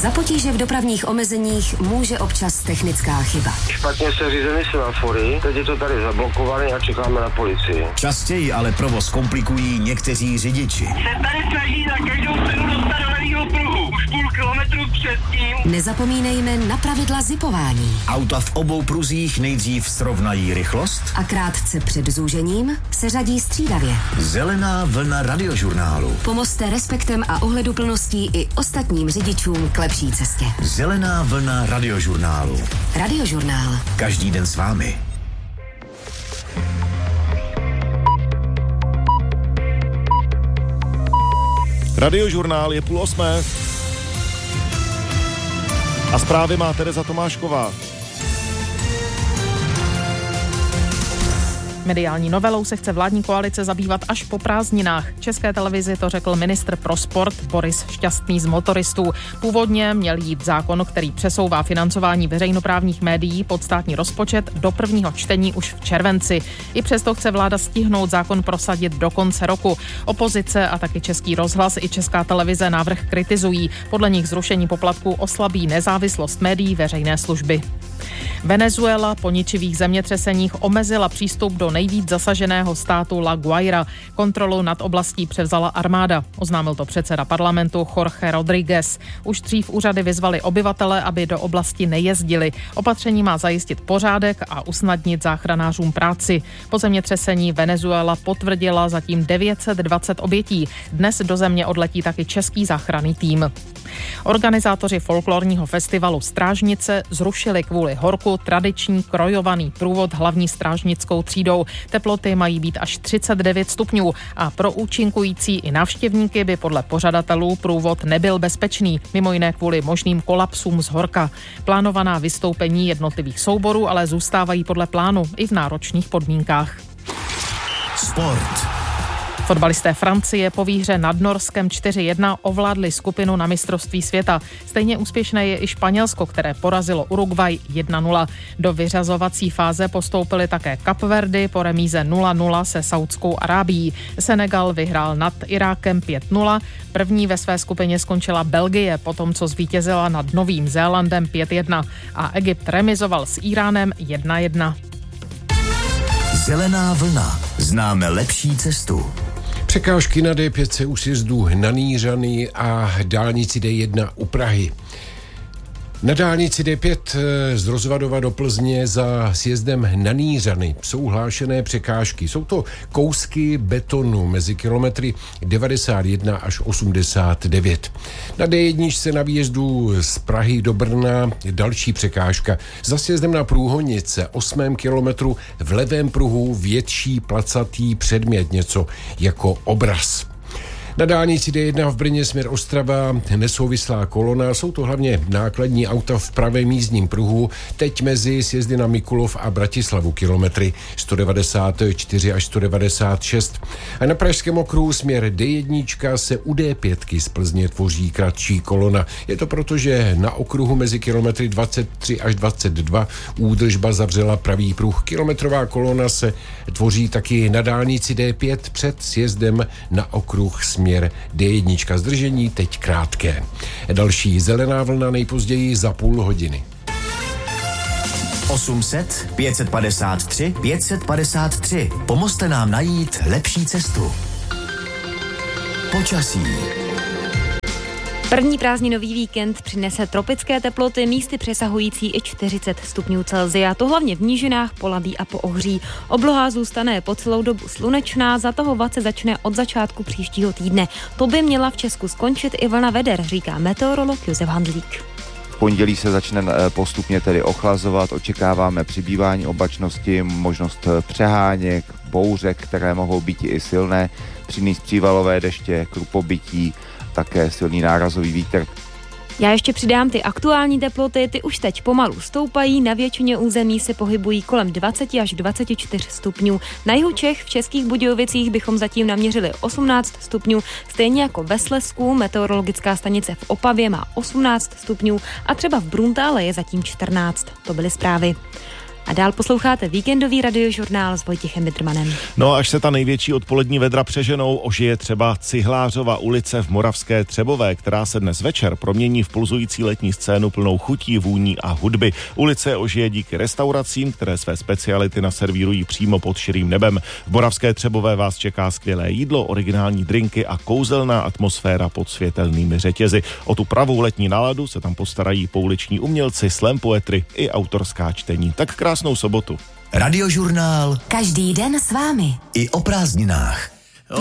Za potíže v dopravních omezeních může občas technická chyba. Špatně se řízeny semafory, teď je to tady zablokované a čekáme na policii. Častěji ale provoz komplikují někteří řidiči. Se tady snaží za každou cenu dostat do levýho pruhu. Už půl kilometru předtím. Nezapomínejme na pravidla zipování. Auta v obou pruzích nejdřív srovnají rychlost A krátce před zúžením se řadí střídavě. Zelená vlna radiožurnálu. Pomozte respektem a ohleduplností i ostatním řidičům k lepší cestě. Zelená vlna radiožurnálu. Radiožurnál. Každý den s vámi. Radiožurnál je 7:30. A zprávy má Tereza Tomášková. Mediální novelou se chce vládní koalice zabývat až po prázdninách. České televizi to řekl ministr pro sport Boris Šťastný z Motoristů. Původně měl jít zákon, který přesouvá financování veřejnoprávních médií pod státní rozpočet do prvního čtení už v červenci. I přesto chce vláda stihnout zákon prosadit do konce roku. Opozice a taky Český rozhlas i Česká televize návrh kritizují. Podle nich zrušení poplatků oslabí nezávislost médií veřejné služby. Venezuela po ničivých zemětřeseních omezila přístup do nejvíc zasaženého státu La Guaira. Kontrolu nad oblastí převzala armáda. Oznámil to předseda parlamentu Jorge Rodríguez. Už dřív úřady vyzvali obyvatele, aby do oblasti nejezdili. Opatření má zajistit pořádek a usnadnit záchranářům práci. Po zemětřesení Venezuela potvrdila zatím 920 obětí. Dnes do země odletí taky český záchranný tým. Organizátoři folklorního festivalu Strážnice zrušili kvůli horku tradiční krojovaný průvod hlavní strážnickou třídou. Teploty mají být až 39 stupňů a pro účinkující i návštěvníky by podle pořadatelů průvod nebyl bezpečný, mimo jiné kvůli možným kolapsům z horka. Plánovaná vystoupení jednotlivých souborů ale zůstávají podle plánu i v náročných podmínkách. Sport. Fotbalisté Francie po výhře nad Norskem 4-1 ovládli skupinu na mistrovství světa. Stejně úspěšné je i Španělsko, které porazilo Uruguay 1-0. Do vyřazovací fáze postoupili také Kapverdy po remíze 0-0 se Saudskou Arábií. Senegal vyhrál nad Irákem 5-0. První ve své skupině skončila Belgie, potom co zvítězila nad Novým Zélandem 5-1 a Egypt remizoval s Íránem 1-1. Zelená vlna. Známe lepší cestu. Překážky na D5 u sjezdu na Nýřany a dálnici D1 u Prahy. Na dálnici D5 z Rozvadova do Plzně za sjezdem na Nýřany jsou hlášené překážky. Jsou to kousky betonu mezi kilometry 91 až 89. Na D1 se na výjezdu z Prahy do Brna další překážka. Za sjezdem na Průhonice 8. kilometru v levém pruhu větší placatý předmět, něco jako obraz. Na dálnici D1 v Brně směr Ostrava nesouvislá kolona, jsou to hlavně nákladní auta v pravém jízdním pruhu, teď mezi sjezdy na Mikulov a Bratislavu kilometry 194 až 196. A na Pražském okruhu směr D1 se u D5 z Plzně tvoří kratší kolona. Je to proto, že na okruhu mezi kilometry 23 až 22 údržba zavřela pravý pruh. Kilometrová kolona se tvoří taky na dálnici D5 před sjezdem na okruh směr D1. Zdržení teď krátké. Další zelená vlna nejpozději za půl hodiny. 800 553 553. Pomozte nám najít lepší cestu. Počasí. První prázdninový víkend přinese tropické teploty, místy přesahující i 40 stupňů Celsia. To hlavně v nížinách, Polabí a Poohří. Obloha zůstane po celou dobu slunečná, zatahovat se začne od začátku příštího týdne. To by měla v Česku skončit i vlna veder, říká meteorolog Josef Handlík. V pondělí se začne postupně tedy ochlazovat, očekáváme přibývání oblačnosti, možnost přeháněk, bouřek, které mohou být i silné, přinést přívalové deště, krupobytí, také silný nárazový vítr. Já ještě přidám ty aktuální teploty, ty už teď pomalu stoupají, na většině území se pohybují kolem 20 až 24 stupňů. Na jihu Čech v Českých Budějovicích bychom zatím naměřili 18 stupňů, stejně jako ve Slezsku, meteorologická stanice v Opavě má 18 stupňů a třeba v Bruntále je zatím 14. To byly zprávy. A dál posloucháte víkendový radiožurnál s Vojtěchem Bidrmanem. No, až se ta největší odpolední vedra přeženou, ožije třeba Cihlářova ulice v Moravské Třebové, která se dnes večer promění v pulzující letní scénu plnou chutí, vůní a hudby. Ulice ožije díky restauracím, které své speciality naservírují přímo pod širým nebem. V Moravské Třebové vás čeká skvělé jídlo, originální drinky a kouzelná atmosféra pod světelnými řetězy. O tu pravou letní náladu se tam postarají pouliční umělci, slam poetry i autorská čtení. Tak krásnou sobotu. Radiožurnál Každý den s vámi. i o prázdninách.